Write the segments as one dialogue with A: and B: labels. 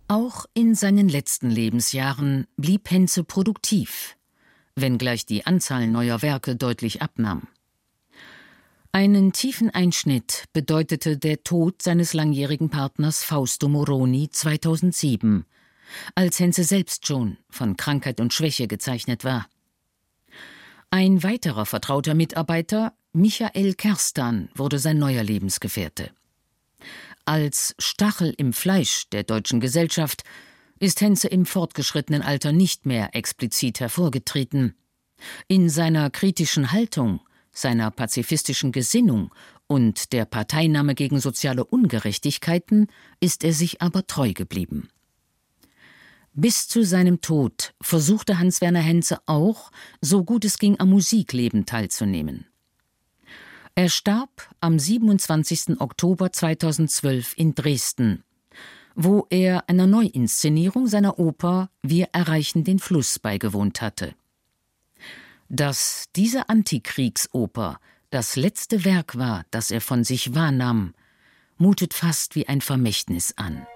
A: Auch in seinen letzten Lebensjahren blieb Henze produktiv, wenngleich die Anzahl neuer Werke deutlich abnahm. Einen tiefen Einschnitt bedeutete der Tod seines langjährigen Partners Fausto Moroni 2007, als Henze selbst schon von Krankheit und Schwäche gezeichnet war. Ein weiterer vertrauter Mitarbeiter, Michael Kerstan, wurde sein neuer Lebensgefährte. Als Stachel im Fleisch der deutschen Gesellschaft ist Henze im fortgeschrittenen Alter nicht mehr explizit hervorgetreten. In seiner kritischen Haltung, seiner pazifistischen Gesinnung und der Parteinahme gegen soziale Ungerechtigkeiten ist er sich aber treu geblieben. Bis zu seinem Tod versuchte Hans-Werner Henze auch, so gut es ging, am Musikleben teilzunehmen. Er starb am 27. Oktober 2012 in Dresden, wo er einer Neuinszenierung seiner Oper »Wir erreichen den Fluss« beigewohnt hatte. Dass diese Antikriegsoper das letzte Werk war, das er von sich wahrnahm, mutet fast wie ein Vermächtnis an.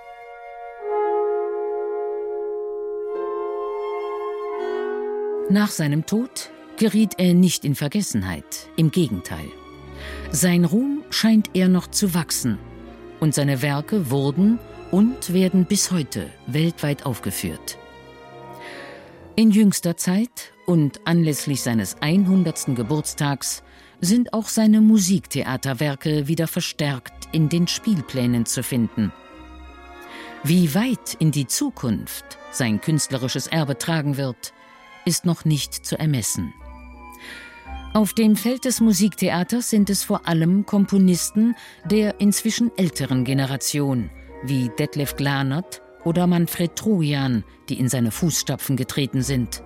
A: Nach seinem Tod geriet er nicht in Vergessenheit, im Gegenteil. Sein Ruhm scheint eher noch zu wachsen und seine Werke wurden und werden bis heute weltweit aufgeführt. In jüngster Zeit und anlässlich seines 100. Geburtstags sind auch seine Musiktheaterwerke wieder verstärkt in den Spielplänen zu finden. Wie weit in die Zukunft sein künstlerisches Erbe tragen wird, ist noch nicht zu ermessen. Auf dem Feld des Musiktheaters sind es vor allem Komponisten der inzwischen älteren Generation, wie Detlef Glanert oder Manfred Trojan, die in seine Fußstapfen getreten sind.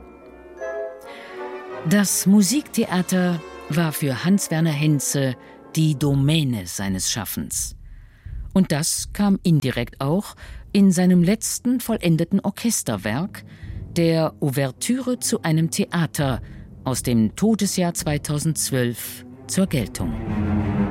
A: Das Musiktheater war für Hans-Werner Henze die Domäne seines Schaffens. Und das kam indirekt auch in seinem letzten vollendeten Orchesterwerk, der Ouvertüre zu einem Theater aus dem Todesjahr 2012, zur Geltung.